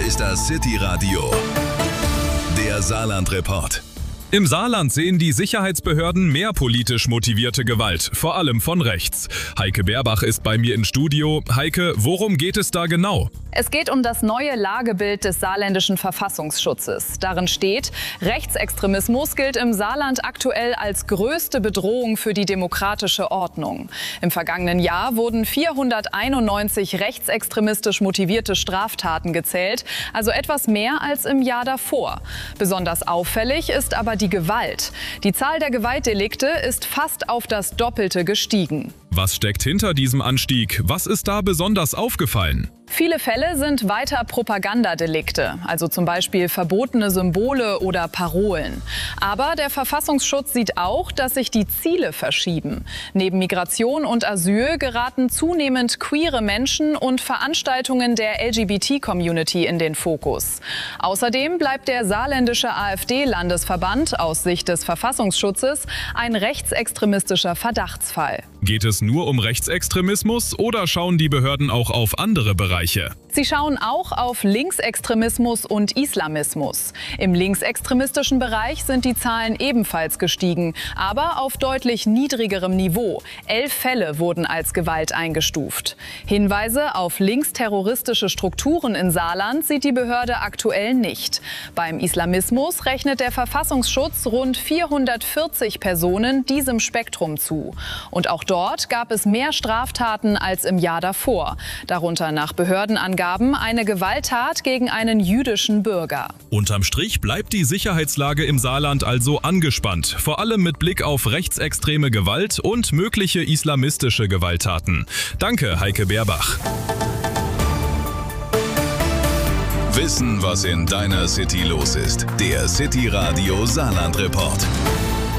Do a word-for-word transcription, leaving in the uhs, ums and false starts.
ist das City Radio, der Saarland-Report. Im Saarland sehen die Sicherheitsbehörden mehr politisch motivierte Gewalt, vor allem von rechts. Heike Berbach ist bei mir im Studio. Heike, worum geht es da genau? Es geht um das neue Lagebild des saarländischen Verfassungsschutzes. Darin steht, Rechtsextremismus gilt im Saarland aktuell als größte Bedrohung für die demokratische Ordnung. Im vergangenen Jahr wurden vierhunderteinundneunzig rechtsextremistisch motivierte Straftaten gezählt, also etwas mehr als im Jahr davor. Besonders auffällig ist aber die Gewalt. Die Zahl der Gewaltdelikte ist fast auf das Doppelte gestiegen. Was steckt hinter diesem Anstieg? Was ist da besonders aufgefallen? Viele Fälle sind weiter Propagandadelikte, also zum Beispiel verbotene Symbole oder Parolen. Aber der Verfassungsschutz sieht auch, dass sich die Ziele verschieben. Neben Migration und Asyl geraten zunehmend queere Menschen und Veranstaltungen der L G B T-Community in den Fokus. Außerdem bleibt der saarländische AfD-Landesverband aus Sicht des Verfassungsschutzes ein rechtsextremistischer Verdachtsfall. Geht es nur um Rechtsextremismus oder schauen die Behörden auch auf andere Bereiche? Sie schauen auch auf Linksextremismus und Islamismus. Im linksextremistischen Bereich sind die Zahlen ebenfalls gestiegen, aber auf deutlich niedrigerem Niveau. Elf Fälle wurden als Gewalt eingestuft. Hinweise auf linksterroristische Strukturen in Saarland sieht die Behörde aktuell nicht. Beim Islamismus rechnet der Verfassungsschutz rund vierhundertvierzig Personen diesem Spektrum zu. Und auch dort gab es mehr Straftaten als im Jahr davor. Darunter nach Behördenangaben eine Gewalttat gegen einen jüdischen Bürger. Unterm Strich bleibt die Sicherheitslage im Saarland also angespannt, vor allem mit Blick auf rechtsextreme Gewalt und mögliche islamistische Gewalttaten. Danke, Heike Berbach. Wissen, was in deiner City los ist. Der City Radio Saarland-Report.